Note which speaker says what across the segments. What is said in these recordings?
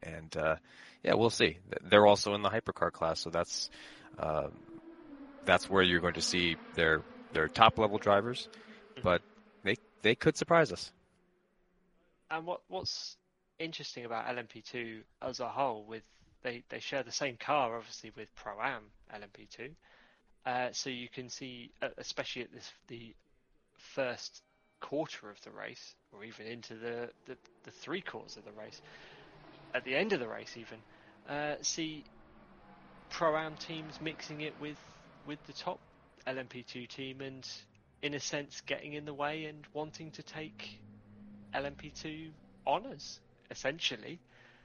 Speaker 1: And yeah, we'll see. They're also in the hypercar class, so that's where you're going to see their top level drivers, but they could surprise us.
Speaker 2: And what's interesting about LMP2 as a whole, with they share the same car obviously with Pro-Am LMP2, so you can see, especially at the first quarter of the race, or even into the 3/4 of the race, at the end of the race even, see Pro-Am teams mixing it with the top LMP2 team, and in a sense getting in the way and wanting to take LMP2 honours, essentially,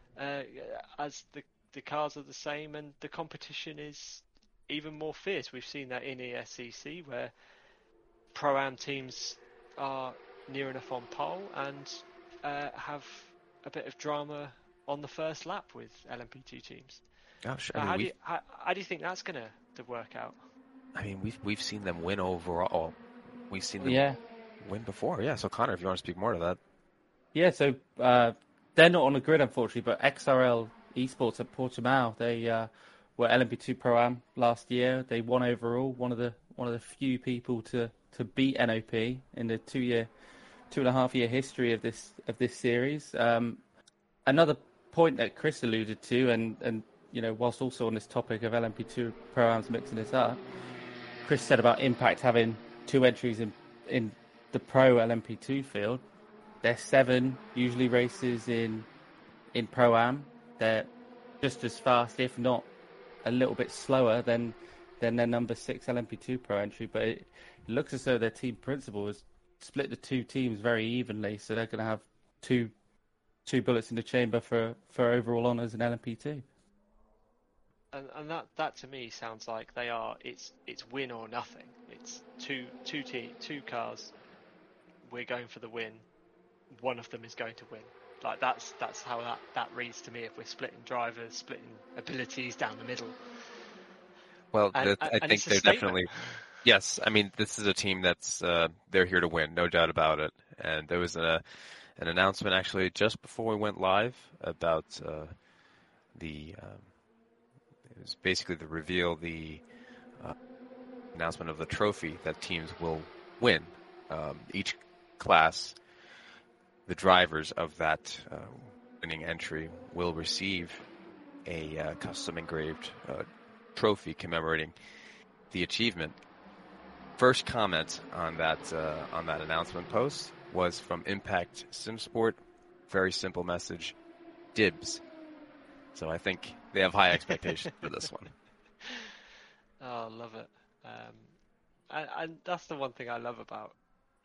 Speaker 2: as the cars are the same and the competition is even more fierce. We've seen that in ESCC, where Pro-Am teams are near enough on pole and have a bit of drama on the first lap with LMP2 teams.
Speaker 1: Oh, sure.
Speaker 2: How do you think that's going to work out?
Speaker 1: I mean, we've seen them win overall. We've seen them win before. Yeah. So Connor, if you want to speak more to that.
Speaker 3: Yeah. So they're not on the grid, unfortunately, but XRL Esports at Portimao, they were LMP2 Pro-Am last year. They won overall. One of the few people to beat NOP in the 2.5 year history of this series. Another point that Chris alluded to, and whilst also on this topic of LMP2 Pro-Ams mixing this up, Chris said about Impact having 2 entries in the Pro LMP2 field. There's 7 usually races in Pro-Am. They're just as fast, if not a little bit slower than their number 6 LMP2 Pro entry, but it looks as though their team principal has split the 2 teams very evenly, so they're going to have two bullets in the chamber for overall honours in LMP2.
Speaker 2: And that to me sounds like it's win or nothing. It's two cars. We're going for the win. One of them is going to win. Like that's how that reads to me. If we're splitting drivers, splitting abilities down the middle.
Speaker 1: Well, I think they're definitely. Yes, I mean this is a team that's they're here to win, no doubt about it. And there was an announcement actually just before we went live about it was basically the reveal, the announcement of the trophy that teams will win. Each class, the drivers of that winning entry will receive a custom engraved trophy commemorating the achievement. First comment on that announcement post was from Impact SimSport. Very simple message: dibs. So I think they have high expectations for this one.
Speaker 2: Oh, I love it. And that's the one thing I love about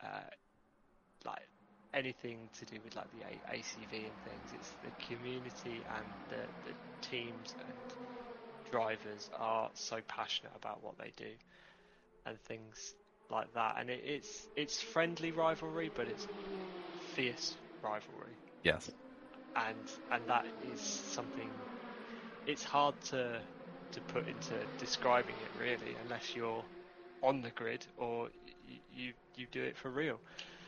Speaker 2: like anything to do with like the ACV and things. It's the community, and the teams and drivers are so passionate about what they do and things like that. And it's friendly rivalry, but it's fierce rivalry.
Speaker 1: Yes.
Speaker 2: And that is something. It's hard to put into describing it really, unless you're on the grid or you do it for real.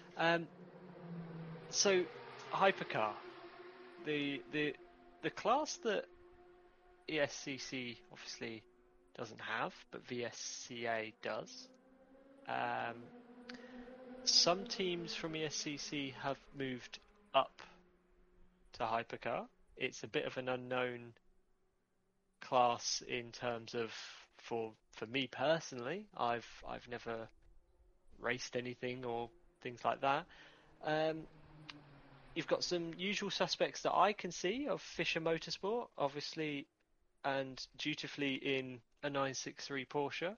Speaker 2: So hypercar, the class that ESCC obviously doesn't have, but VSCA does. Some teams from ESCC have moved up to hypercar. It's a bit of an unknown class in terms of for me personally. I've never raced anything or things like that. You've got some usual suspects that I can see of Fischer Motorsport, obviously, and dutifully in a 963 Porsche.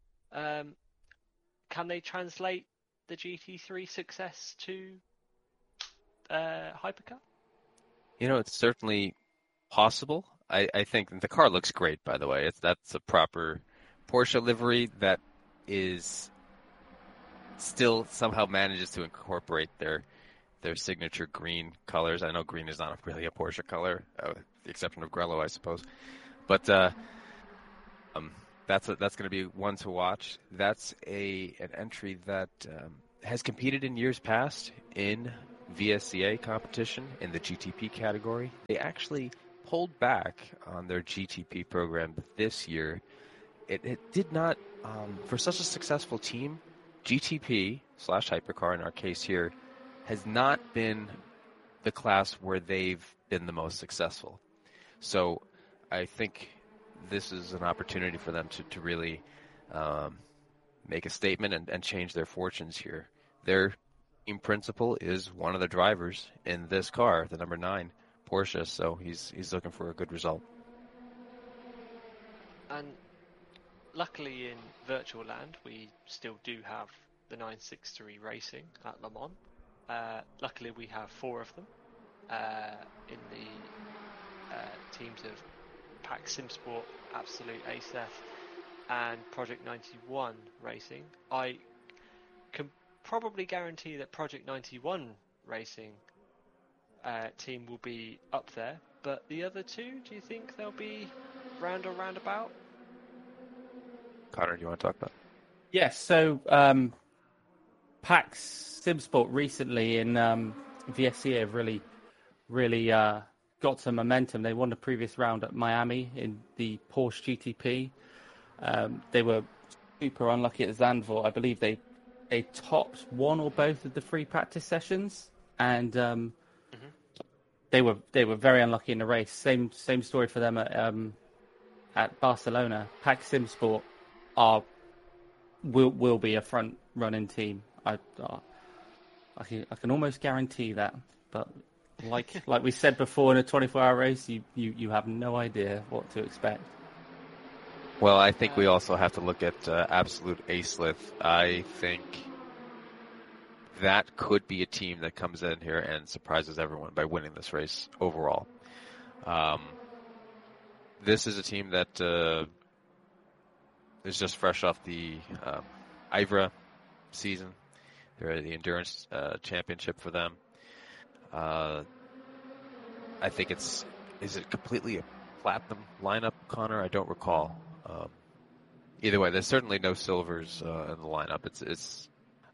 Speaker 2: Can they translate the GT3 success to hypercar?
Speaker 1: It's certainly possible. I think the car looks great, by the way. That's a proper Porsche livery that is still somehow manages to incorporate their signature green colors. I know green is not really a Porsche color, with the exception of Grello, I suppose. But that's going to be one to watch. That's an entry that has competed in years past in VSCA competition in the GTP category. They actually pulled back on their GTP program this year. It did not, for such a successful team, GTP/Hypercar in our case here, has not been the class where they've been the most successful. So I think this is an opportunity for them to really make a statement and change their fortunes here. Their team principal is one of the drivers in this car, the number 9 Porsche, so he's looking for a good result.
Speaker 2: And luckily in virtual land, we still do have the 963 Racing at Le Mans. Luckily we have 4 of them in the teams of PAC SimSport, Absolute ASF, and Project 91 Racing. I can probably guarantee that Project 91 Racing team will be up there, but the other 2, do you think they'll be roundabout?
Speaker 1: Connor, do you want to talk about it?
Speaker 3: Yes, so PAC SimSport recently in VSC have really got some momentum. They won the previous round at Miami in the Porsche GTP. They were super unlucky at Zandvoort. I believe they topped one or both of the free practice sessions, and they were very unlucky in the race. Same story for them at Barcelona. PAC SimSport will be a front running team. I can almost guarantee that. But like we said before, in a 24-hour race, you have no idea what to expect.
Speaker 1: Well, I think we also have to look at Absolute ASLIF. I think that could be a team that comes in here and surprises everyone by winning this race overall. This is a team that is just fresh off the IVRA season. They're at the Endurance Championship for them. I think is it completely a platinum lineup, Connor? I don't recall. Either way, there's certainly no silvers in the lineup. It's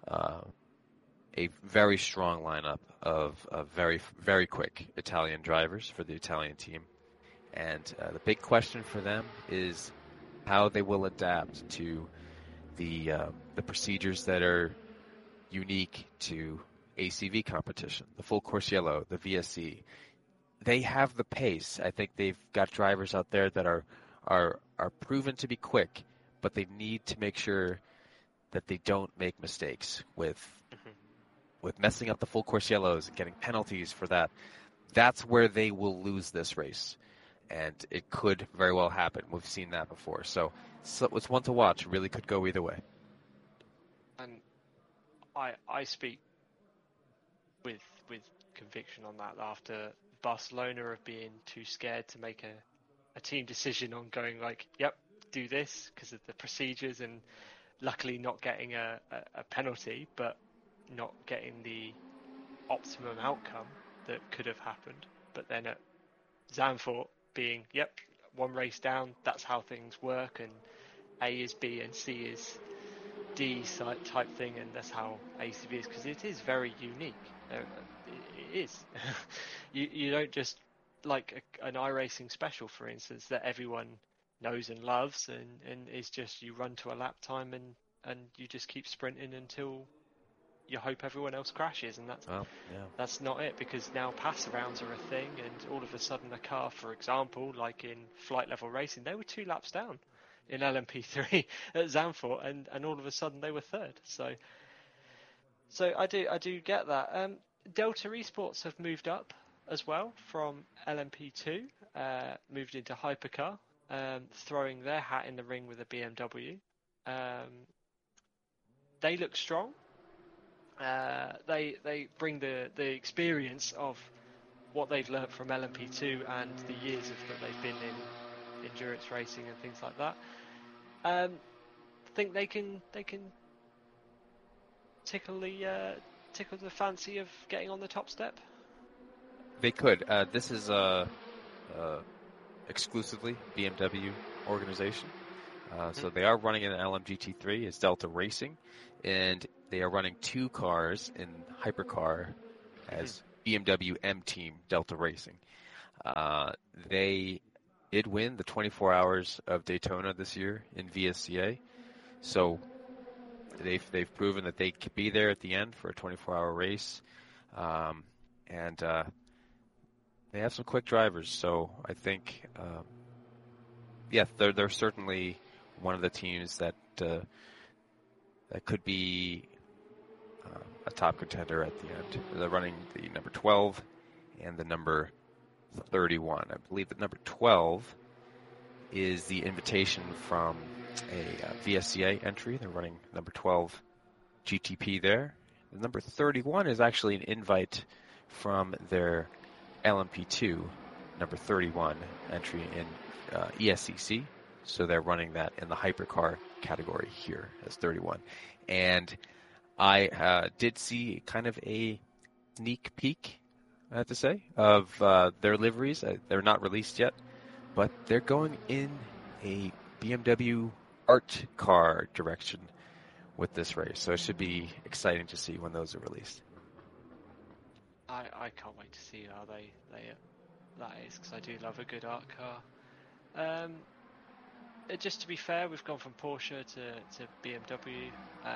Speaker 1: a very strong lineup of very, very quick Italian drivers for the Italian team. And the big question for them is how they will adapt to the procedures that are unique to ACV competition, the full course yellow, the VSC. They have the pace. I think they've got drivers out there that are proven to be quick, but they need to make sure that they don't make mistakes with messing up the full course yellows and getting penalties for that. That's where they will lose this race, and it could very well happen. We've seen that before. So it's one to watch. It really could go either way. And
Speaker 2: I speak with conviction on that after Barcelona of being too scared to make a team decision on going like, yep, do this because of the procedures, and luckily not getting a penalty, but not getting the optimum outcome that could have happened. But then at Zandvoort being, yep, one race down, that's how things work, and A is B and C is D type thing, and that's how ACV is, because it is very unique. It is. You don't just like an iRacing special, for instance, that everyone knows and loves, and is just you run to a lap time and you just keep sprinting until you hope everyone else crashes, and that's not it, because now pass arounds are a thing, and all of a sudden a car, for example, like in flight level racing, they were 2 laps down in LMP3 at Zandvoort, and all of a sudden they were third. So I do get that. Delta Esports have moved up as well from LMP2, moved into Hypercar, throwing their hat in the ring with a BMW. They look strong. They bring the experience of what they've learnt from LMP2 and the years that they've been in endurance racing and things like that. Think they can tickle the fancy of getting on the top step?
Speaker 1: They could. This is exclusively BMW organization. So they are running an LMGT3 as Delta Racing, and they are running 2 cars in Hypercar as BMW M Team Delta Racing. They did win the 24 Hours of Daytona this year in VSCA, so they've proven that they could be there at the end for a 24-hour race, and they have some quick drivers. So I think, they're certainly one of the teams that could be a top contender at the end. They're running the number 12 and the number 31. I believe that number 12 is the invitation from a VSCA entry. They're running number 12 GTP there. The number 31 is actually an invite from their LMP2 number 31 entry in ESCC. So they're running that in the hypercar category here as 31. And I did see kind of a sneak peek, I have to say, of their liveries. They're not released yet, but they're going in a BMW art car direction with this race. So it should be exciting to see when those are released.
Speaker 2: I can't wait to see how that is, because I do love a good art car. Just to be fair, we've gone from Porsche to BMW.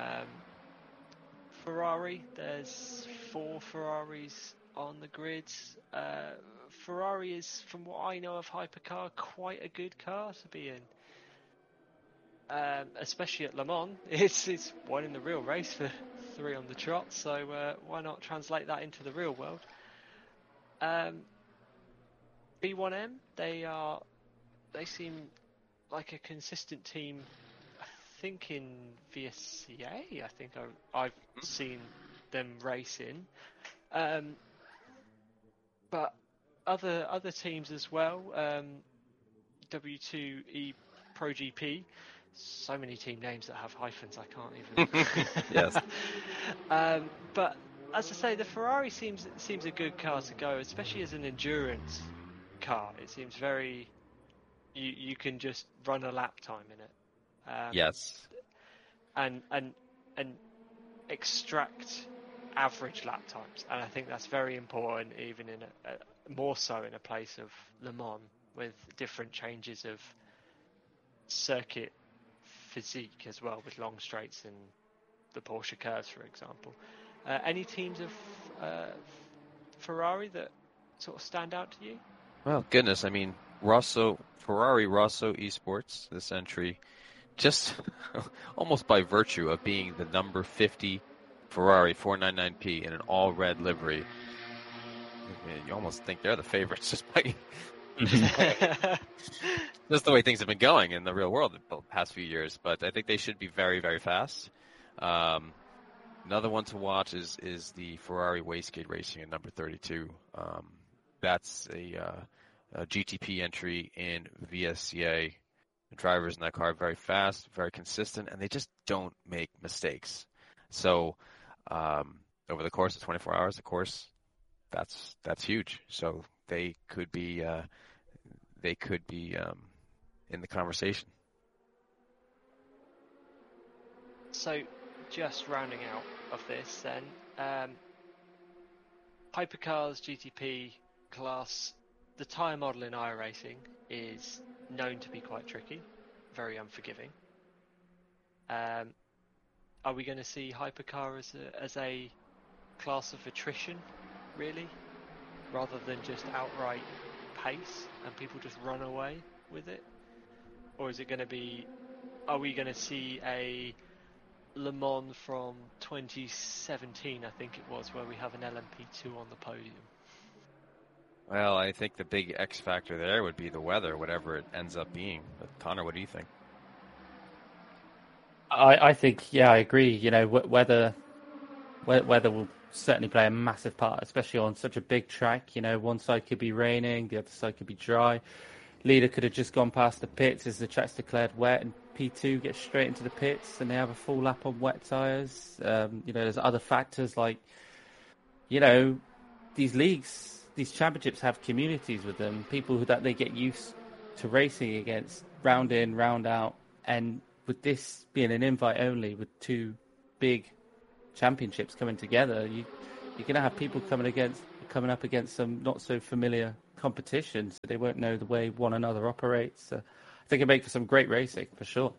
Speaker 2: Ferrari, there's 4 Ferraris on the grid. Ferrari is, from what I know of hypercar, quite a good car to be in. Especially at Le Mans, it's one in the real race for 3 on the trot, so why not translate that into the real world? B1M, they seem like a consistent team. I think in VSCA, I think I've seen them racing, but other teams as well. W2E Pro GP. So many team names that have hyphens, I can't even.
Speaker 1: Yes.
Speaker 2: But as I say, the Ferrari seems a good car to go, especially as an endurance car. It seems very. You can just run a lap time in it.
Speaker 1: Yes.
Speaker 2: And extract average lap times, and I think that's very important, even in more so in a place of Le Mans with different changes of circuit physique as well, with long straights and the Porsche curves, for example. Any teams of Ferrari that sort of stand out to you?
Speaker 1: Well, goodness, I mean, Ferrari Rosso Esports, this entry, just almost by virtue of being the number 50 Ferrari 499P in an all-red livery, I mean, you almost think they're the favorites just by just the way things have been going in the real world the past few years. But I think they should be very, very fast. Another one to watch is the Ferrari Wastegate Racing at number 32. That's a GTP entry in VSCA. The drivers in that car are very fast, very consistent, and they just don't make mistakes. So over the course of 24 hours, of course, that's huge. So they could be in the conversation.
Speaker 2: So just rounding out of this then, hypercars GTP class, the tyre model in iRacing is known to be quite tricky, very unforgiving. Are we going to see hypercar as a class of attrition, really, rather than just outright pace and people just run away with it? Or is it going to be, are we going to see a Le Mans from 2017, I think it was, where we have an LMP2 on the podium?
Speaker 1: Well, I think the big X factor there would be the weather, whatever it ends up being. But Connor, what do you think?
Speaker 3: I think, I agree. You know, weather will certainly play a massive part, especially on such a big track. You know, one side could be raining, the other side could be dry. Leader could have just gone past the pits as the track's declared wet, and P2 gets straight into the pits and they have a full lap on wet tyres. There's other factors like, these leagues, these championships have communities with them, people that they get used to racing against, round in, round out. And with this being an invite only, with 2 big championships coming together, you're going to have people coming up against some not so familiar competition, so they won't know the way one another operates. So I think it makes for some great racing for sure.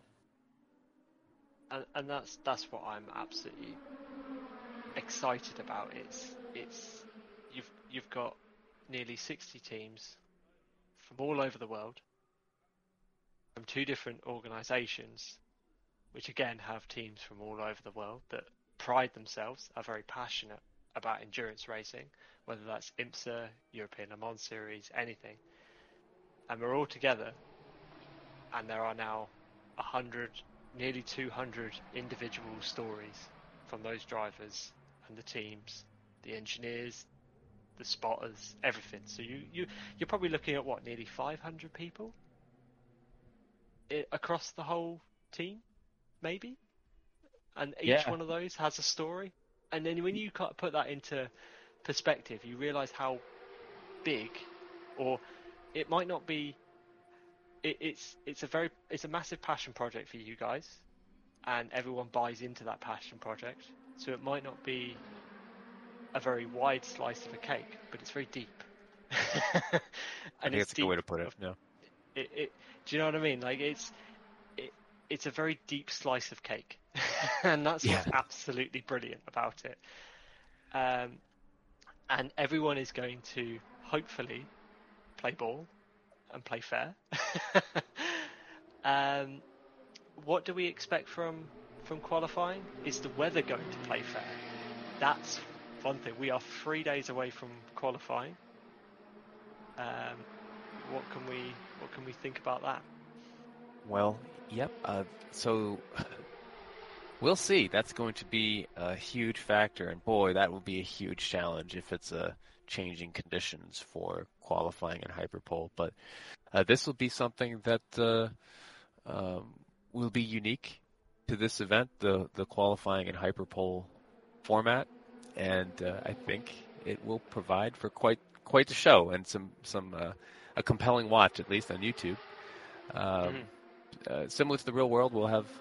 Speaker 2: And that's what I'm absolutely excited about. It's you've got nearly 60 teams from all over the world, from 2 different organisations, which again have teams from all over the world that pride themselves, are very passionate about endurance racing, whether that's IMSA, European Le Mans Series, anything. And we're all together, and there are now 100, nearly 200 individual stories from those drivers and the teams, the engineers, the spotters, everything. So you're probably looking at what, nearly 500 people across the whole team, maybe, and each one of those has a story. And then when you put that into perspective, you realise how big, or it might not be. It's a massive passion project for you guys, and everyone buys into that passion project. So it might not be a very wide slice of a cake, but it's very deep.
Speaker 1: And I think it's a good way to put it. No.
Speaker 2: Do you know what I mean? Like it's a very deep slice of cake, and that's what's absolutely brilliant about it. And everyone is going to hopefully play ball and play fair. What do we expect from qualifying? Is the weather going to play fair? That's one thing. We are 3 days away from qualifying. What can we think about that?
Speaker 1: Well, yep. So we'll see. That's going to be a huge factor, and boy, that will be a huge challenge if it's changing conditions for qualifying and Hyperpole. But this will be something that will be unique to this event, the qualifying and Hyperpole format, and I think it will provide for quite the show and a compelling watch, at least on YouTube. Similar to the real world, we'll have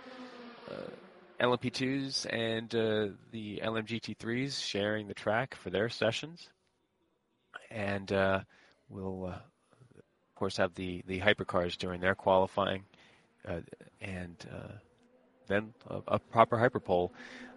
Speaker 1: LMP2s and the LMGT3s sharing the track for their sessions, and we'll of course have the hypercars during their qualifying, and then a proper Hyperpole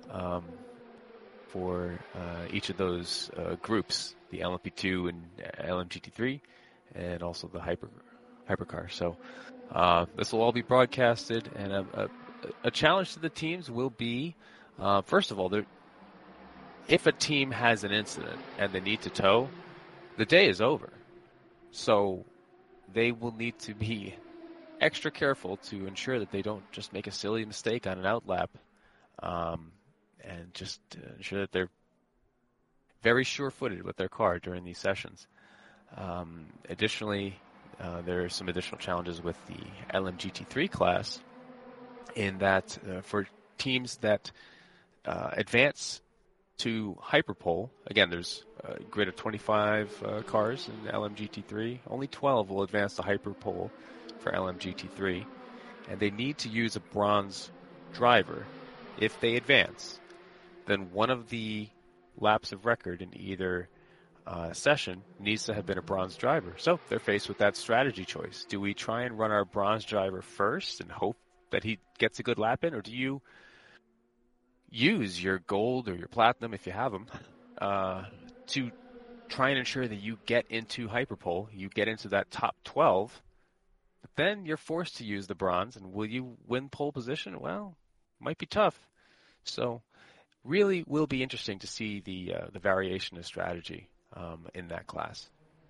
Speaker 1: for each of those groups, the LMP2 and LMGT3, and also the hypercar. So this will all be broadcasted, and a challenge to the teams will be, first of all, if a team has an incident and they need to tow, the day is over. So they will need to be extra careful to ensure that they don't just make a silly mistake on an outlap, and just ensure that they're very sure-footed with their car during these sessions. Additionally, there are some additional challenges with the LMGT3 class in that for teams that advance to Hyperpole, again, there's a grid of 25 cars in LMGT3. Only 12 will advance to Hyperpole for LMGT3, and they need to use a bronze driver. If they advance, then one of the laps of record in either session needs to have been a bronze driver. So they're faced with that strategy choice. Do we try and run our bronze driver first and hope that he gets a good lap in, or do you use your gold or your platinum, if you have them, to try and ensure that you get into Hyperpole, you get into that top 12, but then you're forced to use the bronze, and will you win pole position? Well, it might be tough. So really will be interesting to see the variation of strategy in that class.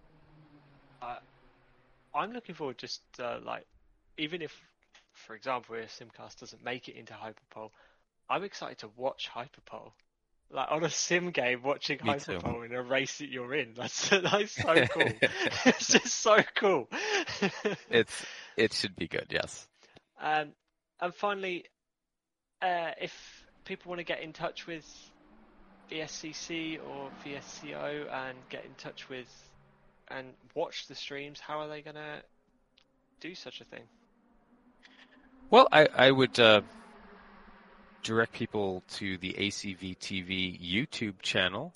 Speaker 2: I'm looking forward just even if, for example, if Simcast doesn't make it into Hyperpole, I'm excited to watch Hyperpole. Like on a sim game, watching Hyperpole in a race that you're in. That's so cool. It's just so cool.
Speaker 1: It should be good, yes.
Speaker 2: And finally, if people want to get in touch with VSCC or VSCO and get in touch with and watch the streams, how are they going to do such a thing?
Speaker 1: Well, I would direct people to the ACV TV YouTube channel,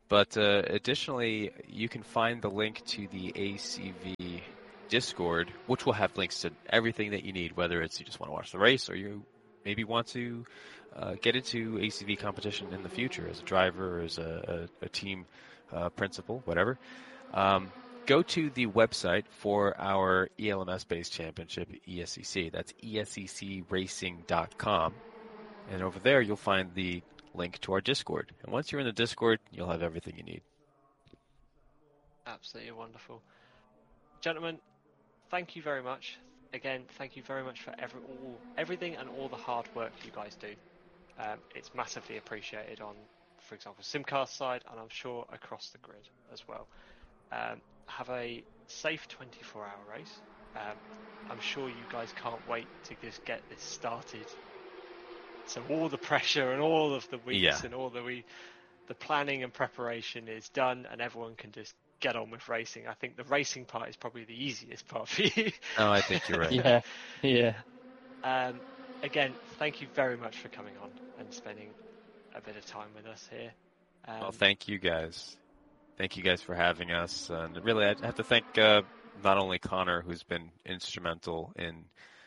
Speaker 1: But additionally, you can find the link to the ACV Discord, which will have links to everything that you need, whether it's you just want to watch the race or you maybe want to get into ACV competition in the future as a driver or as a team principal, whatever. Go to the website for our ELMS-based championship, ESCC. That's esccracing.com. And over there, you'll find the link to our Discord. And once you're in the Discord, you'll have everything you need.
Speaker 2: Absolutely wonderful. Gentlemen, thank you very much. Again, thank you very much for everything and all the hard work you guys do. It's massively appreciated on, for example, Simcast side, and I'm sure across the grid as well. Have a safe 24-hour race. I'm sure you guys can't wait to just get this started. So all the pressure and all of the weeks and all the planning and preparation is done, and everyone can just get on with racing. I think the racing part is probably the easiest part for you.
Speaker 1: Oh, I think you're right.
Speaker 3: Yeah.
Speaker 2: Again, thank you very much for coming on and spending a bit of time with us here.
Speaker 1: Well, thank you guys. Thank you guys for having us. And really, I have to thank not only Connor, who's been instrumental in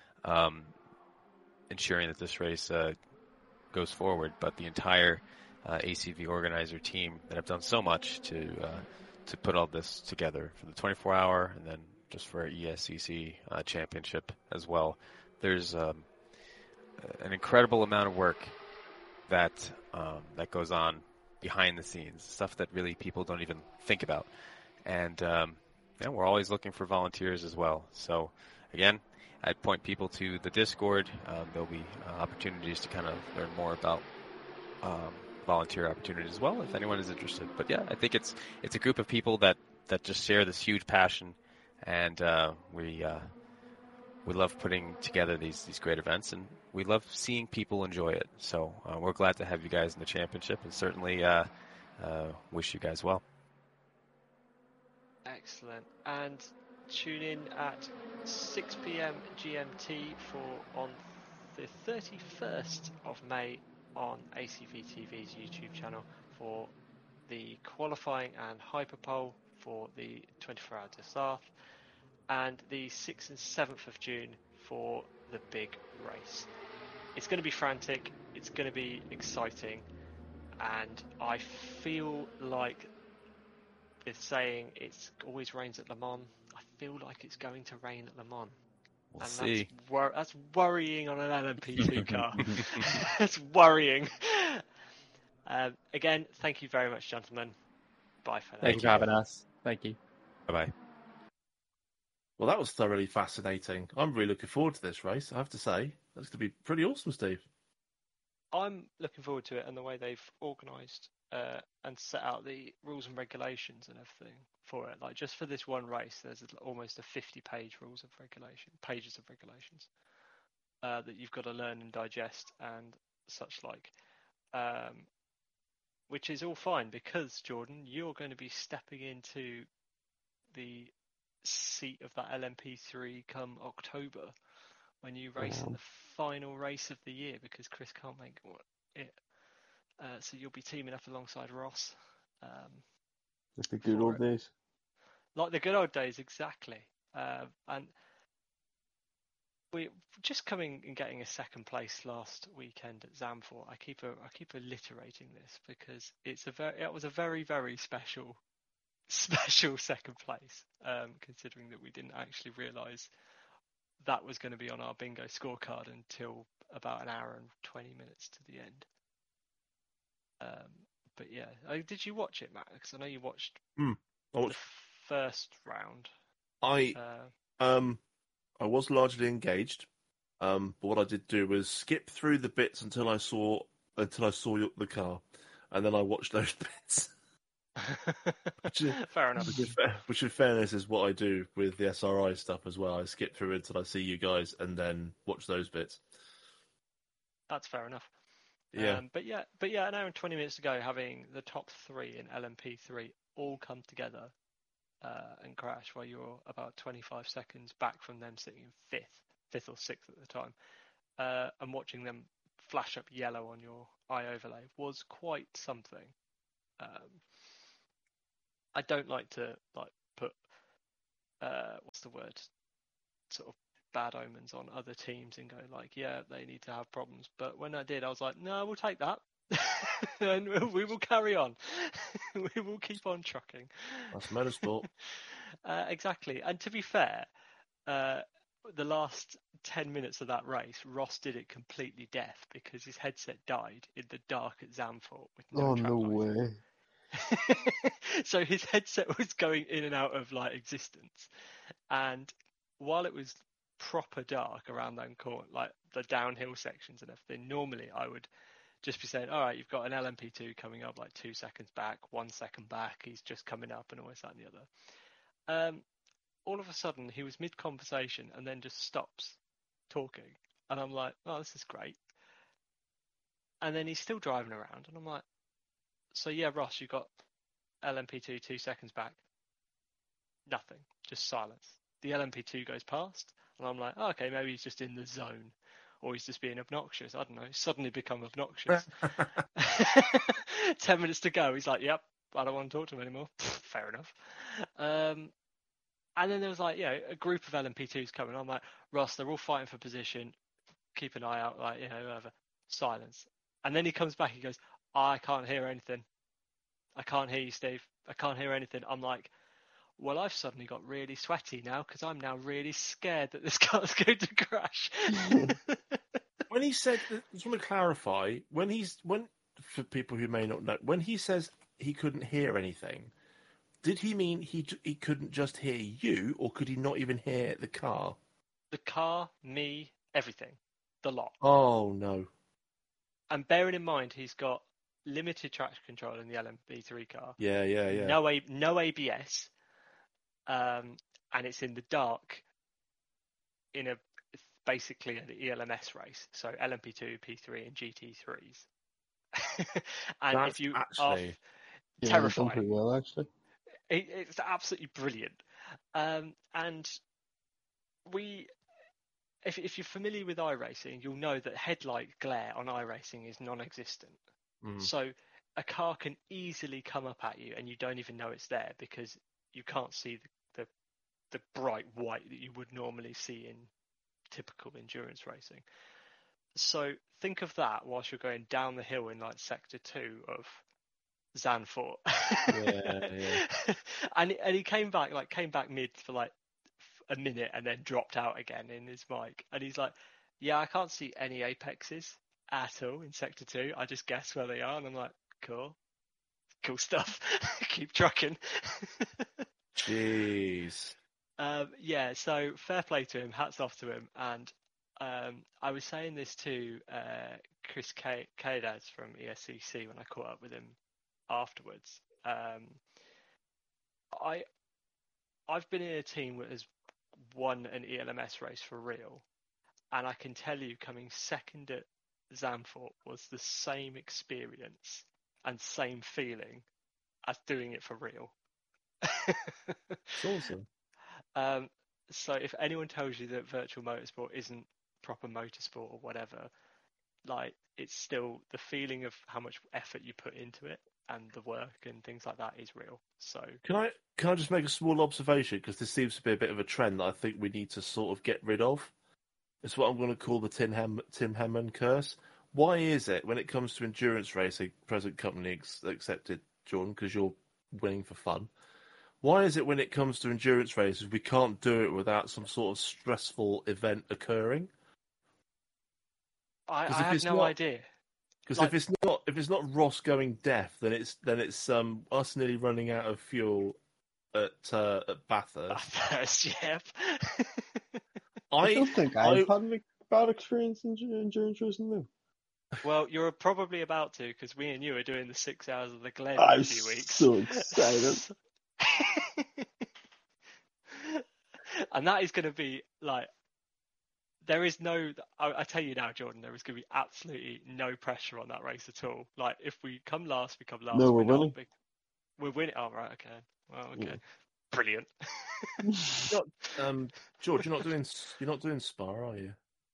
Speaker 1: ensuring that this race goes forward, but the entire ACV organizer team that have done so much to put all this together for the 24-hour and then just for our ESCC championship as well. There's an incredible amount of work that goes on behind the scenes, stuff that really people don't even think about. And we're always looking for volunteers as well. So again, I'd point people to the Discord. There'll be opportunities to kind of learn more about volunteer opportunities as well, if anyone is interested. But yeah, I think it's a group of people that just share this huge passion, and we love putting together these great events, and we love seeing people enjoy it. So we're glad to have you guys in the championship, and certainly wish you guys well.
Speaker 2: Excellent. And tune in at 6 p.m. GMT on the 31st of May on ACV TV's YouTube channel for the qualifying and hyperpole for the 24-hour Desarth, and the 6th and 7th of June for the big race. It's going to be frantic, it's going to be exciting, and I feel like the saying, it's always rains at Le Mans, I feel like it's going to rain at Le Mans.
Speaker 1: We'll see.
Speaker 2: That's worrying on an LMP2 car. It's worrying. Again, thank you very much, gentlemen. Bye for now.
Speaker 3: Thank you for having us. Thank you.
Speaker 1: Bye-bye.
Speaker 4: Well, that was thoroughly fascinating. I'm really looking forward to this race, I have to say. That's going to be pretty awesome, Steve.
Speaker 2: I'm looking forward to it and the way they've organised and set out the rules and regulations and everything for it. Like, just for this one race, there's almost a 50-page pages of regulations that you've got to learn and digest and such like. Which is all fine because, Jordan, you're going to be stepping into the seat of that LMP3 come October when you race in the final race of the year because Chris can't make it. So you'll be teaming up alongside Ross.
Speaker 5: Like the good old days.
Speaker 2: Like the good old days, exactly. And we're just coming and getting a second place last weekend at Zandvoort. I keep alliterating this because it was a very, very special second place, considering that we didn't actually realise that was going to be on our bingo scorecard until about an hour and 20 minutes to the end. But yeah, did you watch it, Matt? Because I know you watched the first round.
Speaker 4: I was largely engaged, but what I did do was skip through the bits until I saw the car, and then I watched those bits.
Speaker 2: Fair enough.
Speaker 4: Which, in fairness, is what I do with the SRI stuff as well. I skip through until I see you guys, and then watch those bits.
Speaker 2: That's fair enough.
Speaker 4: Yeah.
Speaker 2: But yeah, an hour and 20 minutes ago, having the top three in LMP3 all come together and crash while you're about 25 seconds back from them sitting in fifth or sixth at the time, and watching them flash up yellow on your eye overlay was quite something. I don't like to put what's the word, sort of bad omens on other teams and go like, yeah, they need to have problems. But when I did, I was like, no, we'll take that. And we will carry on. We will keep on trucking.
Speaker 4: That's motorsport.
Speaker 2: Exactly. And to be fair, the last 10 minutes of that race, Ross did it completely deaf because his headset died in the dark at Zandvoort with no track lights.
Speaker 5: Way.
Speaker 2: So his headset was going in and out of existence, and while it was proper dark around that corner, like the downhill sections and everything, normally I would just be saying, all right, you've got an LMP2 coming up 2 seconds back, 1 second back, he's just coming up, and all this, that, and the other. All of a sudden, he was mid-conversation and then just stops talking. And I'm like, oh, this is great. And then he's still driving around, and I'm like, so yeah, Ross, you got LMP2 2 seconds back. Nothing, just silence. The LMP2 goes past, and I'm like, oh, okay, maybe he's just in the zone, or he's just being obnoxious. I don't know. He's suddenly become obnoxious. 10 minutes to go. He's like, yep, I don't want to talk to him anymore. Fair enough. And then there was a group of LMP2s coming. I'm like, Ross, they're all fighting for position. Keep an eye out, whatever. Silence. And then he comes back. He goes, I can't hear anything. I can't hear you, Steve. I can't hear anything. I'm like, well, I've suddenly got really sweaty now because I'm now really scared that this car's going to crash.
Speaker 4: When he said, I just want to clarify, for people who may not know, when he says he couldn't hear anything, did he mean he couldn't just hear you, or could he not even hear the car?
Speaker 2: The car, me, everything. The lot.
Speaker 4: Oh, no.
Speaker 2: And bearing in mind, he's got limited traction control in the LMP3 car.
Speaker 4: Yeah.
Speaker 2: No ABS. And it's in the dark in basically an ELMS race. So LMP2, P3, and GT3s. And
Speaker 4: that's
Speaker 2: if you
Speaker 4: actually
Speaker 2: terrifying.
Speaker 5: Done pretty well, actually.
Speaker 2: It's absolutely brilliant. And if you're familiar with iRacing, you'll know that headlight glare on iRacing is non-existent. So a car can easily come up at you and you don't even know it's there because you can't see the bright white that you would normally see in typical endurance racing. So think of that whilst you're going down the hill in sector 2 of Zandvoort.
Speaker 4: Yeah.
Speaker 2: And he came back mid for a minute and then dropped out again in his mic. And he's like, yeah, I can't see any apexes at all in sector 2. I just guess where they are. And I'm like, cool stuff. Keep trucking.
Speaker 4: Jeez.
Speaker 2: So fair play to him, hats off to him. And I was saying this to Chris Kadas from ESCC when I caught up with him afterwards. I've been in a team that has won an ELMS race for real, and I can tell you coming second at Zandvoort was the same experience and same feeling as doing it for real.
Speaker 5: It's awesome.
Speaker 2: So if anyone tells you that virtual motorsport isn't proper motorsport or whatever, it's still the feeling of how much effort you put into it and the work and things like that is real. So
Speaker 4: can I just make a small observation, because this seems to be a bit of a trend that I think we need to sort of get rid of. It's what I'm going to call the Tim Hammond curse. Why is it when it comes to endurance racing, present company accepted, Jordan, because you're winning for fun? Why is it when it comes to endurance races we can't do it without some sort of stressful event occurring?
Speaker 2: I have no idea.
Speaker 4: Because if it's not Ross going deaf, then it's us nearly running out of fuel at Bathurst.
Speaker 2: Yep.
Speaker 5: I don't think I've had a bad experience in endurance racing though.
Speaker 2: Well, you're probably about to, because me and you are doing the 6 hours of the Glen in
Speaker 5: I'm
Speaker 2: a few weeks.
Speaker 5: So excited.
Speaker 2: And that is going to be there is no, I tell you now, Jordan, there is going to be absolutely no pressure on that race at all. If we come last, we come last.
Speaker 5: No, we're winning.
Speaker 2: We're winning. Oh, right, okay. Well, okay. Yeah. Brilliant.
Speaker 4: George, you're not doing Spa, are you?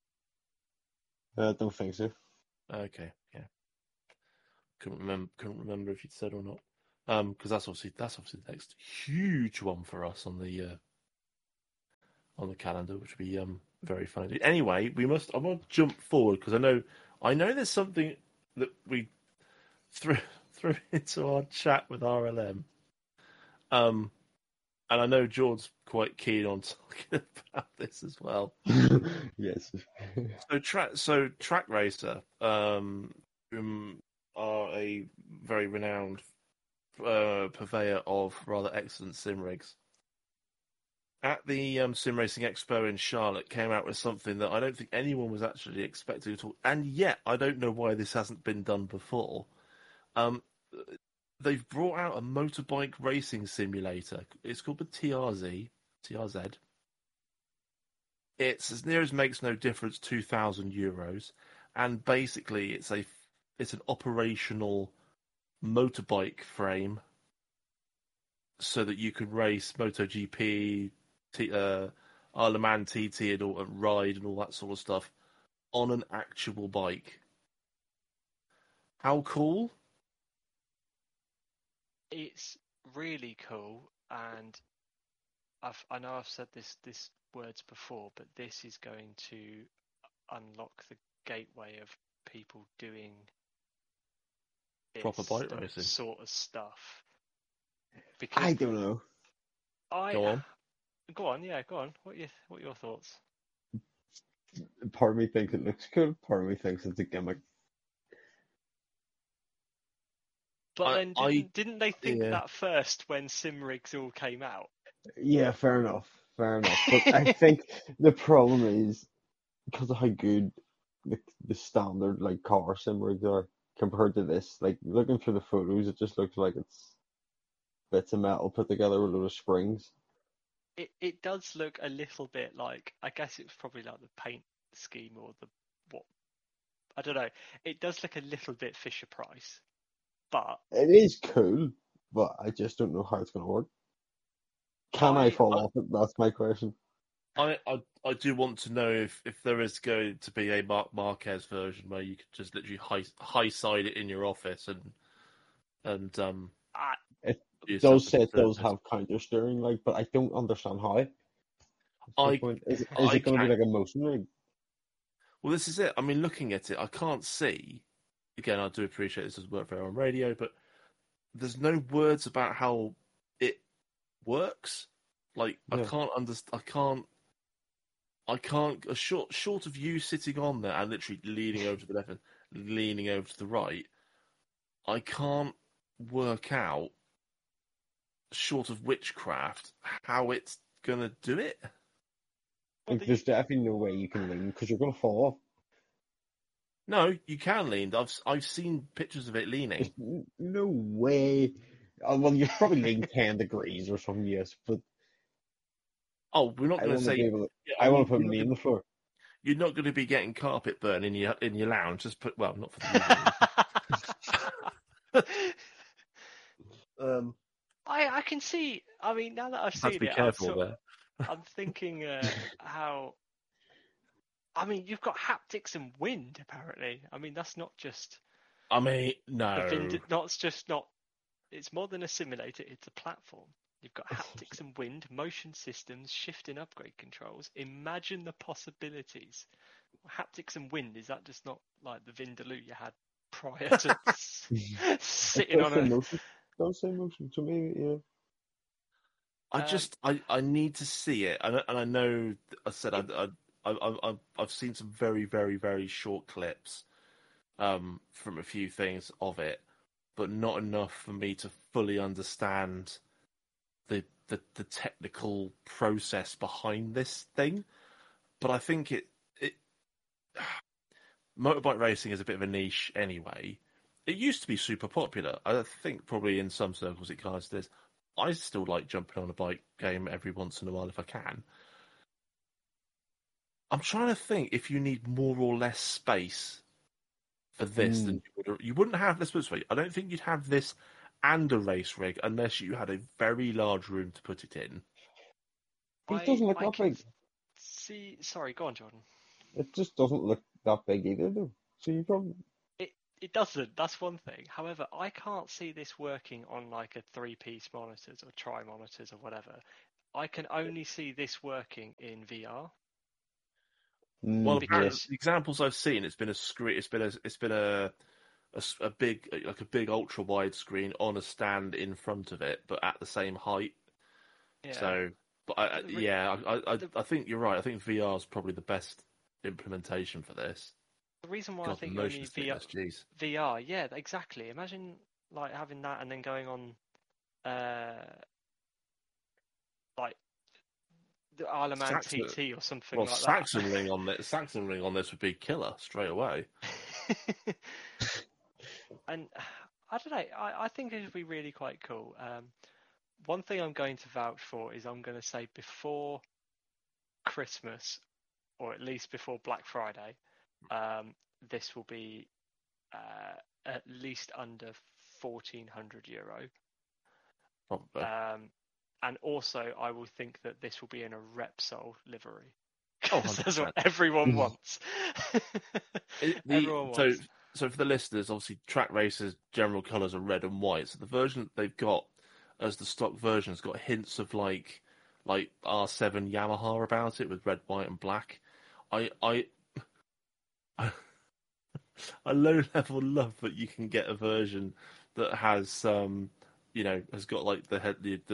Speaker 5: I don't think so.
Speaker 4: Okay, yeah. Couldn't remember if you'd said or not. because that's obviously the next huge one for us on the calendar, which would be very funny. Anyway, I want to jump forward because I know there's something that we threw into our chat with RLM. And I know George's quite keen on talking about this as well.
Speaker 5: Yes.
Speaker 4: So Track Racer, are a very renowned purveyor of rather excellent sim rigs. At the Sim Racing Expo in Charlotte, came out with something that I don't think anyone was actually expecting at all, and yet I don't know why this hasn't been done before. They've brought out a motorbike racing simulator. It's called the TRZ. It's, as near as makes no difference, €2,000, and basically it's an operational motorbike frame, so that you can race MotoGP, Isle of Man TT, and ride and all that sort of stuff on an actual bike. How cool!
Speaker 2: It's really cool, and I know I've said this words before, but this is going to unlock the gateway of people doing
Speaker 4: proper bike racing
Speaker 2: sort of stuff.
Speaker 5: Because I don't know.
Speaker 2: Go on. Yeah, go on. What are your thoughts?
Speaker 5: Part of me thinks it looks cool. Part of me thinks it's a gimmick.
Speaker 2: But then didn't they think that first when sim rigs all came out?
Speaker 5: Yeah, fair enough. But I think the problem is because of how good the standard like car sim rigs are compared to this. Like looking through the photos, it just looks like it's bits of metal put together with a load of springs.
Speaker 2: It does look a little bit like, I guess it's probably like the paint scheme or I don't know. It does look a little bit Fisher Price. But
Speaker 5: it is cool, but I just don't know how it's going to work. Can I fall off it? That's my question.
Speaker 4: I do want to know if there is going to be a Marc Marquez version where you could just literally high side it in your office and
Speaker 5: it does say it does have counter steering, like, but I don't understand how. Is it going to be like a motion rig?
Speaker 4: Well, this is it. I mean, looking at it, I can't see. Again, I do appreciate this as work for on radio, but there's no words about how it works. Like, yeah. I can't understand. I can't. Short of you sitting on there and literally leaning over to the left and leaning over to the right, I can't work out, short of witchcraft, how it's gonna do it.
Speaker 5: There's definitely no way you can lean because you're gonna fall off.
Speaker 4: No, you can lean. I've seen pictures of it leaning.
Speaker 5: There's no way. Well, you're probably leaning 10 degrees or something, yes, but
Speaker 4: we're not going to say.
Speaker 5: I want to put me on the floor.
Speaker 4: You're not going to be getting carpet burn in your lounge. Just not for
Speaker 2: the. I can see. I mean, now that I've seen it,
Speaker 4: careful there.
Speaker 2: I'm thinking how. I mean, you've got haptics and wind, apparently. I mean, that's not just...
Speaker 4: I mean, no.
Speaker 2: It's more than a simulator, it's a platform. You've got haptics and wind, motion systems, shift and upgrade controls. Imagine the possibilities. Haptics and wind, is that just not like the Vindaloo you had prior to sitting on a...
Speaker 5: Don't say motion to me, yeah.
Speaker 4: I need to see it. And I know, I said I've seen some very, very, very short clips from a few things of it, but not enough for me to fully understand the technical process behind this thing. But I think it motorbike racing is a bit of a niche anyway. It used to be super popular. I think probably in some circles it kind of is. I still like jumping on a bike game every once in a while if I can. I'm trying to think if you need more or less space for this than you wouldn't have. Let's put it this way: I don't think you'd have this and a race rig unless you had a very large room to put it in.
Speaker 5: It doesn't look that big.
Speaker 2: Sorry, go on, Jordan.
Speaker 5: It just doesn't look that big either, though. So you probably
Speaker 2: it doesn't. That's one thing. However, I can't see this working on like a 3-piece monitors or tri-monitors or whatever. I can only see this working in VR.
Speaker 4: Well, because the examples I've seen, it's been a screen. It's been a big, like a big ultra wide screen on a stand in front of it, but at the same height.
Speaker 2: Yeah.
Speaker 4: So, but I think you're right. I think VR is probably the best implementation for this.
Speaker 2: The reason why I think only VR, yeah, exactly. Imagine like having that and then going on, like the Isle of Man TT or something like that.
Speaker 4: Saxon Ring on this would be killer straight away.
Speaker 2: And I don't know. I think it would be really quite cool. One thing I'm going to vouch for is I'm going to say before Christmas, or at least before Black Friday, this will be at least under €1,400. And also, I will think that this will be in a Repsol livery. Because that's what everyone wants. Everyone wants.
Speaker 4: So for the listeners, obviously, Track Racer's general colours are red and white. So the version that they've got as the stock version has got hints of like R7 Yamaha about it with red, white, and black. I low level love that you can get a version that has has got like the head, the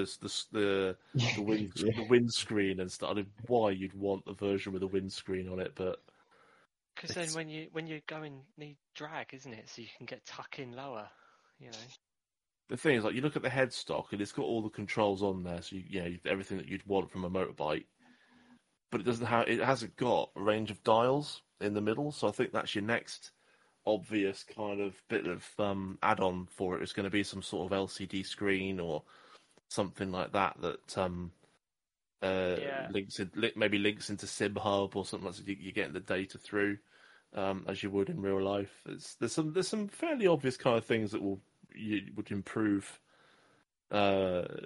Speaker 4: windscreen and stuff. I don't know why you'd want the version with a windscreen on it, but
Speaker 2: because then when you go and need drag, isn't it? So you can get tuck in lower,
Speaker 4: The thing is, like, you look at the headstock and it's got all the controls on there, so everything that you'd want from a motorbike, but it hasn't got a range of dials in the middle. So I think that's your next obvious kind of bit of add-on for it. It's going to be some sort of LCD screen or something like that links into SimHub or something like that. So you're getting the data through as you would in real life. There's some fairly obvious kind of things that would improve the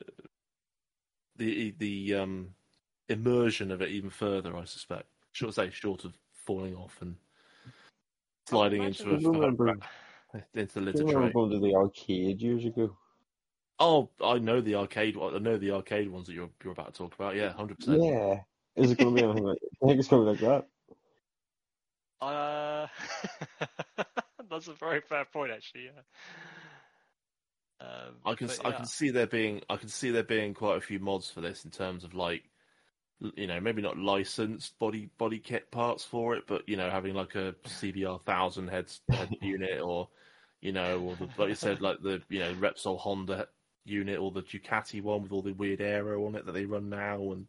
Speaker 4: immersion of it even further, I suspect. Short of falling off and sliding into the litter tray.
Speaker 5: I remember going to the arcade years ago.
Speaker 4: Oh, I know the arcade. I know the arcade ones that you're about to talk about. Yeah, 100%.
Speaker 5: Yeah, is it going to be anything like? I think it's going to be like
Speaker 2: that. That's a very fair point, actually. Yeah.
Speaker 4: I can see there being quite a few mods for this in terms of like, maybe not licensed body kit parts for it, but having like a CBR 1000 head unit, or or like you said, like the Repsol Honda unit, or the Ducati one with all the weird aero on it that they run now, and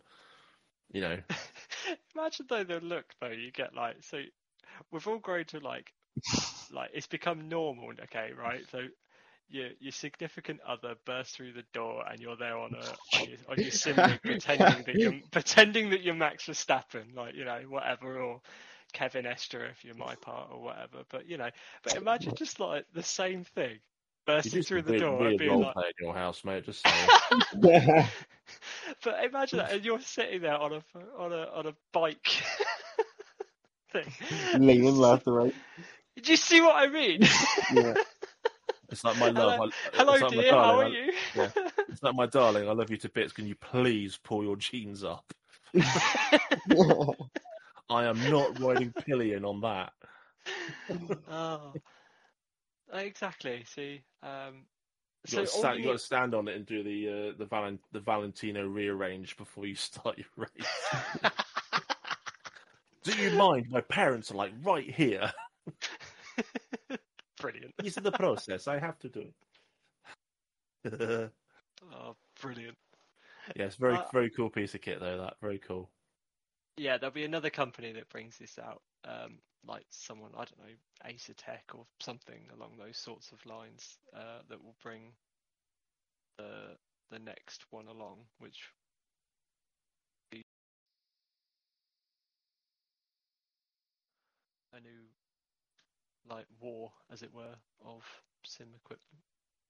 Speaker 2: Imagine though the look though you get, like, so we've all grown to like it's become normal, okay, right? So your significant other bursts through the door and you're there on your sim rig pretending that you're Max Verstappen, like, whatever, or Kevin Estre if you're my part or whatever. But but imagine just like the same thing bursting through the door and being like,
Speaker 4: in your house, mate. Just saying.
Speaker 2: But imagine that, and you're sitting there on a bike thing,
Speaker 5: leaning left or right.
Speaker 2: Do you see what I mean?
Speaker 5: Yeah.
Speaker 4: It's like, my love.
Speaker 2: Hello, dear. How are you?
Speaker 4: Yeah. It's like, my darling, I love you to bits. Can you please pull your jeans up? I am not riding pillion on that.
Speaker 2: Oh, exactly. See,
Speaker 4: you got to stand on it and do the Valentino rearrange before you start your race. Do you mind? My parents are like right here.
Speaker 2: Brilliant.
Speaker 4: These are the process. I have to do it.
Speaker 2: Oh, brilliant.
Speaker 4: Yes, very very cool piece of kit though. That very cool.
Speaker 2: Yeah, there'll be another company that brings this out, like someone, I don't know, Acertech or something along those sorts of lines, that will bring the next one along, which will be a new, like, war, as it were, of sim equipment.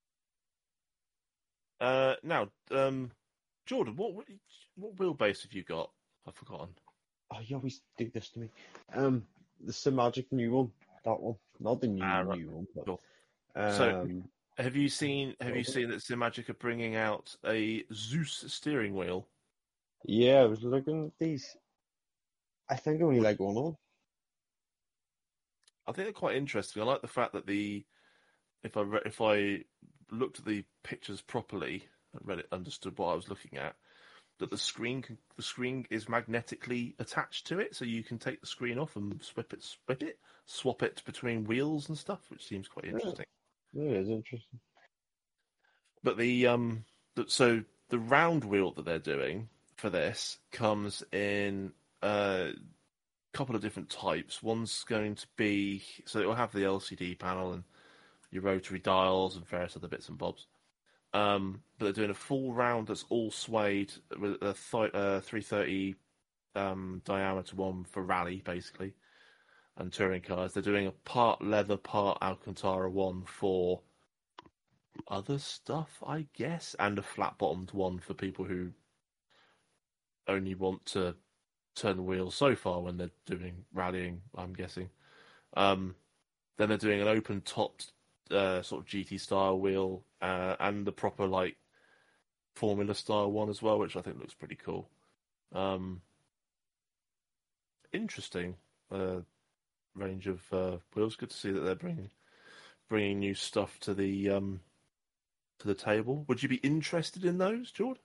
Speaker 4: Now, Jordan, what wheelbase have you got? I've forgotten.
Speaker 5: Oh, you always do this to me. The SimMagic new one. that one, not the new
Speaker 4: Right.
Speaker 5: one. But,
Speaker 4: Cool. So, have you seen that Simagic are bringing out a Zeus steering wheel?
Speaker 5: Yeah, I was looking at these. I think I only like one of them.
Speaker 4: I think they're quite interesting. I like the fact that if I looked at the pictures properly and understood what I was looking at, that the screen is magnetically attached to it, so you can take the screen off and swap it between wheels and stuff, which seems quite interesting.
Speaker 5: Yeah, it is interesting.
Speaker 4: But so the round wheel that they're doing for this comes in a couple of different types. One's going to be, so it will have the LCD panel and your rotary dials and various other bits and bobs. But they're doing a full round that's all suede with a 330 diameter one for rally, basically, and touring cars. They're doing a part leather, part Alcantara one for other stuff, I guess, and a flat-bottomed one for people who only want to turn the wheels so far when they're doing rallying, I'm guessing. Then they're doing an open-topped sort of GT style wheel and the proper like Formula style one as well, which I think looks pretty cool. Interesting range of wheels. Good to see that they're bringing new stuff to the table. Would you be interested in those, Jordan?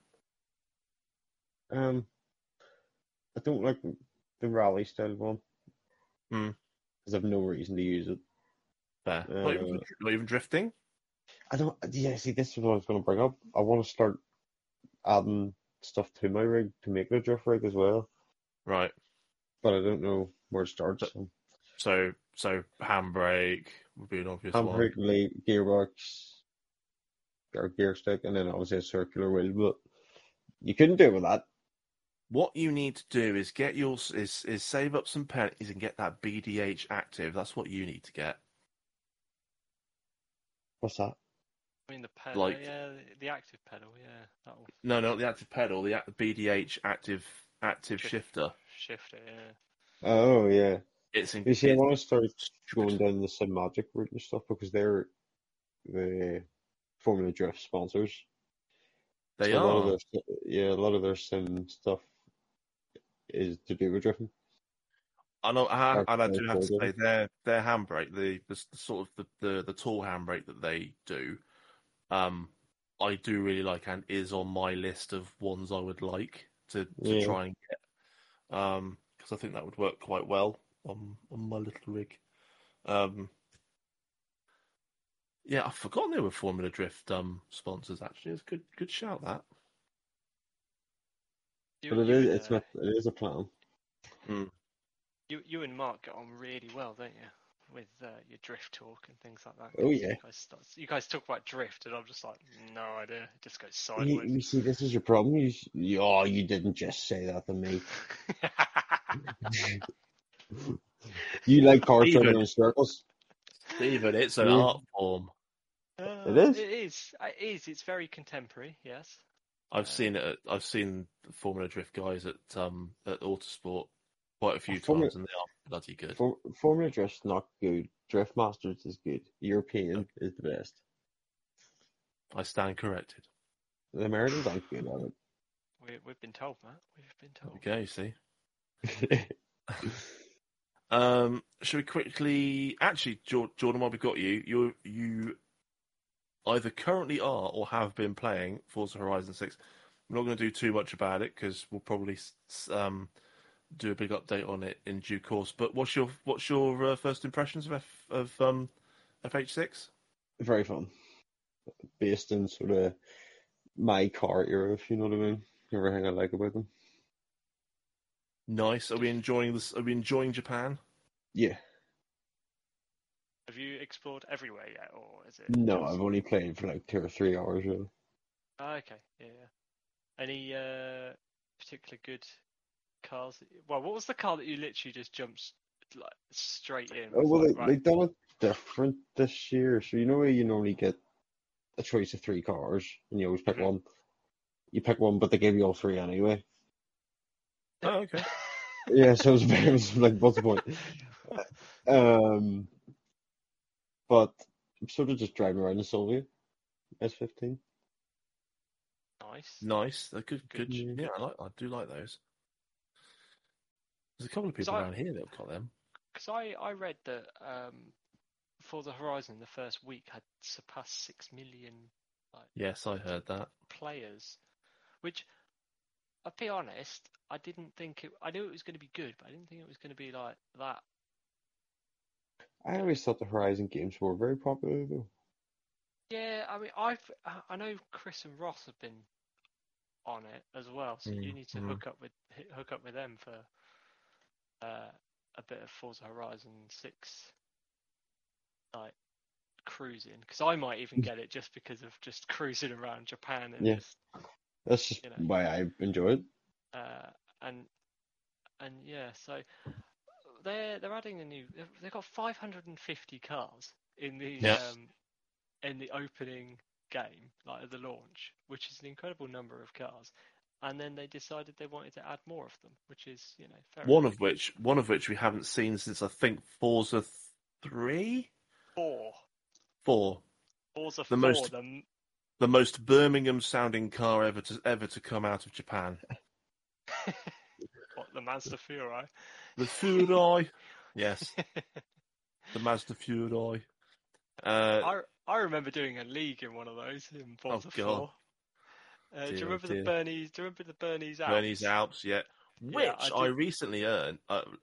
Speaker 5: I don't like the rally style one
Speaker 4: because
Speaker 5: I have no reason to use it.
Speaker 4: Fair. Not even drifting?
Speaker 5: I don't. Yeah, see, this is what I was going to bring up. I want to start adding stuff to my rig to make it a drift rig as well.
Speaker 4: Right.
Speaker 5: But I don't know where to start.
Speaker 4: So handbrake would be an obvious one.
Speaker 5: Handbrake, gearbox, or gear stick, and then obviously a circular wheel. But you couldn't do it with that.
Speaker 4: What you need to do is is save up some pennies and get that BDH active. That's what you need to get.
Speaker 5: What's that?
Speaker 2: I mean the pedal, the active pedal,
Speaker 4: No, not the active pedal. The BDH active shifter.
Speaker 2: Shifter, yeah.
Speaker 5: Oh yeah.
Speaker 4: You
Speaker 5: see, I want to start going down the Simagic route and stuff because they're the Formula Drift sponsors.
Speaker 4: They are.
Speaker 5: A lot of their sim stuff is to do with drifting.
Speaker 4: I know, and I do have to say their handbrake, the sort of the tall handbrake that they do, I do really like and is on my list of ones I would like to try and get, because I think that would work quite well on my little rig. Yeah, I've forgotten they were Formula Drift sponsors. Actually, it's a good shout that.
Speaker 5: But it is a plan.
Speaker 2: You and Mark get on really well, don't you? With your drift talk and things like that.
Speaker 5: Oh yeah.
Speaker 2: You guys talk about drift, and I'm just like, no idea. It just goes sideways.
Speaker 5: You see, this is your problem. You didn't just say that to me. You like cars turning in circles.
Speaker 4: Stephen, it's an art form.
Speaker 5: It is.
Speaker 2: It is. It's very contemporary. Yes.
Speaker 4: I've seen it. I've seen the Formula Drift guys at Autosport quite a few times, and they are bloody good.
Speaker 5: Formula Drift's not good. Drift Masters is good. European is the best. I
Speaker 4: stand corrected.
Speaker 5: The Americans aren't good at it.
Speaker 2: We've been told, Matt. We've been told.
Speaker 4: Okay, you see. Should we quickly? Actually, Jordan, while we've got you either currently are or have been playing Forza Horizon 6. We're not going to do too much about it because we'll probably do a big update on it in due course. But what's your first impressions of FH6?
Speaker 5: Very fun, based in sort of my car era, if you know what I mean. Everything I like about them.
Speaker 4: Nice. Are we enjoying this? Are we enjoying Japan?
Speaker 5: Yeah.
Speaker 2: Have you explored everywhere yet, or is it?
Speaker 5: No, I've only played for like 2 or 3 hours. Really.
Speaker 2: Oh, okay. Yeah. Any particular good cars? Well, what was the car that you literally just jumped like straight in?
Speaker 5: Oh well, they've done it different this year. So you know where you normally get a choice of 3 cars, and you always pick one. You pick one, but they give you all 3 anyway.
Speaker 4: Oh, okay.
Speaker 5: Yeah, so it was like, what's the point? but I'm sort of just driving around in Sylvia S15.
Speaker 2: Nice.
Speaker 4: They're good. Yeah, I do like those. There's a couple of people around here that have got them.
Speaker 2: Because I read that Forza Horizon the first week had surpassed 6 million.
Speaker 4: Yes, I heard that.
Speaker 2: Players, which I'll be honest, I didn't think it. I knew it was going to be good, but I didn't think it was going to be like that.
Speaker 5: I always thought the Horizon games were very popular though.
Speaker 2: Yeah, I mean, I know Chris and Ross have been on it as well, so you need to hook up with them for a bit of Forza Horizon 6 like cruising, because I might even get it just because of just cruising around Japan and
Speaker 5: that's just why I enjoy it.
Speaker 2: And yeah, so they're adding a new. They've got 550 cars in the opening game, like at the launch, which is an incredible number of cars. And then they decided they wanted to add more of them, which is fair
Speaker 4: one
Speaker 2: enough.
Speaker 4: of which we haven't seen since I think Forza 3. 4.
Speaker 2: Forza 4.
Speaker 4: The most Birmingham sounding car ever to come out of Japan.
Speaker 2: What, the Mazda Furai?
Speaker 4: The Furai. Yes. The Mazda Furai.
Speaker 2: I remember doing a league in one of those in Forza 4. Do you remember the Bernese Alps?
Speaker 4: Bernese Alps, yeah. Which I recently learnt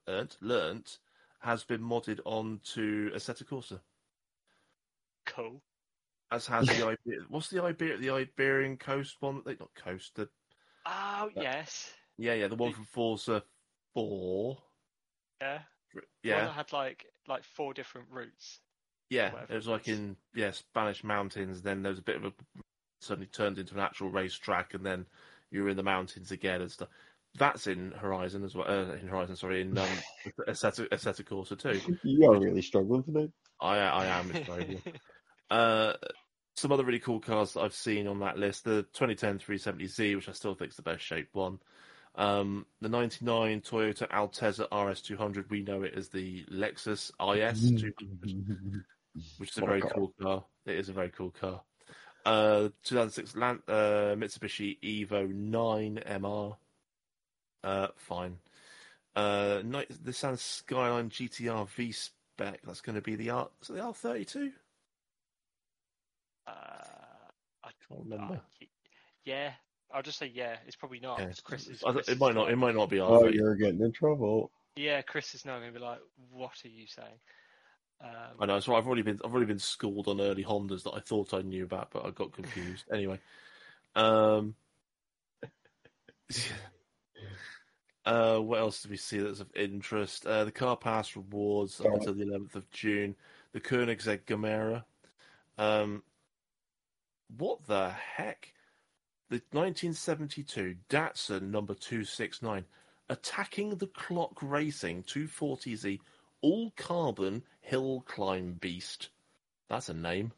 Speaker 4: has been modded onto Assetto Corsa.
Speaker 2: Cool.
Speaker 4: As has the what's the Iberian coast one? Not coast.
Speaker 2: Yes.
Speaker 4: Yeah, the one from Forza 4.
Speaker 2: Yeah. The one that had like 4 different routes.
Speaker 4: Yeah, it was like in Spanish mountains. Then there was a bit of a suddenly turned into an actual racetrack, and then you were in the mountains again and stuff. That's in Horizon as well. In Assetto Corsa too.
Speaker 5: You are really struggling today.
Speaker 4: I am. It's very some other really cool cars that I've seen on that list: the 2010 370Z, which I still think is the best shaped one. The 99 Toyota Altezza RS200. We know it as the Lexus IS200, which is a very cool car. It is a very cool car. 2006 Mitsubishi Evo 9 MR. Fine. This sounds Skyline GTR V spec. That's going to be the R32.
Speaker 2: I
Speaker 4: can't remember.
Speaker 2: Yeah, I'll just say yeah. It's probably not.
Speaker 4: Yeah.
Speaker 2: Chris
Speaker 4: it might not. It might not be R32.
Speaker 5: Oh, you're getting in trouble.
Speaker 2: Yeah, Chris is now going to be like, "What are you saying?"
Speaker 4: I know. So I've already been schooled on early Hondas that I thought I knew about, but I got confused. Anyway, what else do we see that's of interest? The Car Pass rewards up until the 11th of June. The Koenigsegg Gamera. What the heck? The 1972 Datsun number 269 Attacking the Clock Racing 240Z all carbon hill climb beast. That's a name.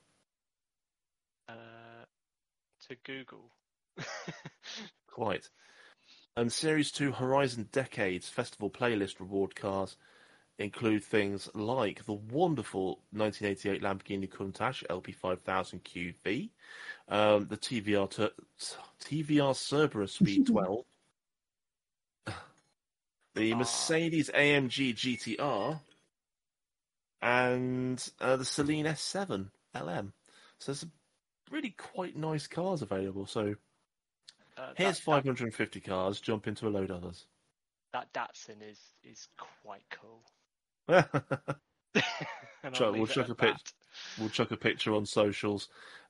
Speaker 2: To Google.
Speaker 4: Quite. And Series 2 Horizon Decades Festival Playlist reward cars include things like the wonderful 1988 Lamborghini Countach LP5000 QV, the TVR Cerberus V12, the Mercedes AMG GTR, and the Celine S7 LM. So there's some really quite nice cars available. So here's 550 cars, jump into a load of others.
Speaker 2: That Datsun is quite cool.
Speaker 4: We'll chuck a picture on socials.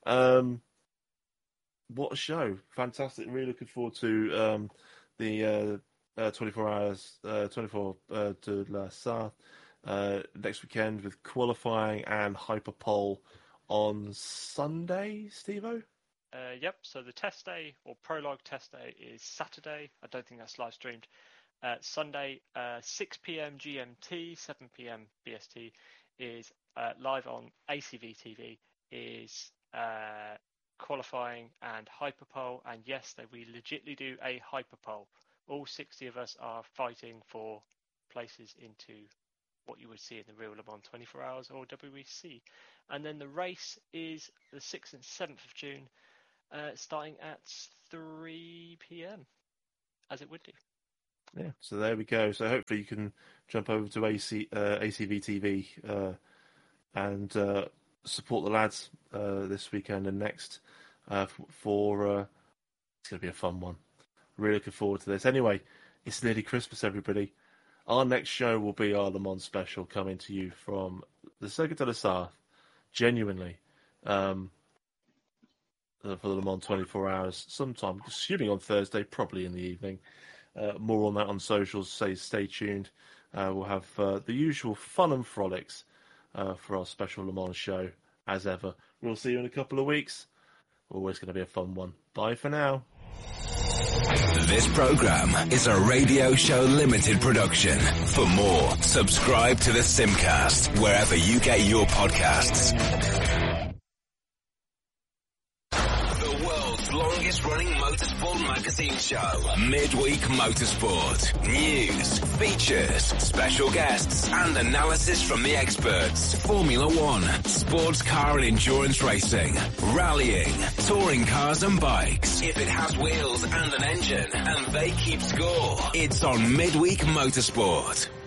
Speaker 4: What a show. Fantastic. Really looking forward to the 24 hours, 24 de la Sarthe next weekend with qualifying and hyperpole on Sunday, Steve-O?
Speaker 2: Yep, so the test day or prologue test day is Saturday. I don't think that's live streamed. Sunday, 6 p.m. GMT, 7 p.m. BST is live on ACV TV, is qualifying and hyperpole. And yes, we legitimately do a hyperpole. All 60 of us are fighting for places into what you would see in the real Le Mans 24 Hours or WEC. And then the race is the 6th and 7th of June, starting at 3 p.m, as it would do.
Speaker 4: Yeah, so there we go. So hopefully you can jump over to ACV TV and support the lads this weekend and next for it's going to be a fun one. Really looking forward to this. Anyway, it's nearly Christmas, everybody. Our next show will be our Le Mans special, coming to you from the Circuit de la Sarthe, genuinely, for the Le Mans 24 Hours, sometime, assuming on Thursday, probably in the evening. More on that on socials, stay tuned. We'll have the usual fun and frolics for our special Le Mans show, as ever. We'll see you in a couple of weeks. Always going to be a fun one. Bye for now.
Speaker 6: This program is a Radio Show Limited production. For more, subscribe to the Simcast wherever you get your podcasts. The world's longest running motorsport magazine show, Midweek Motorsport. News, features, special guests, and analysis from the experts. Formula One, sports car and endurance racing, rallying, touring cars and bikes. If it has wheels and an engine, and they keep score, it's on Midweek Motorsport.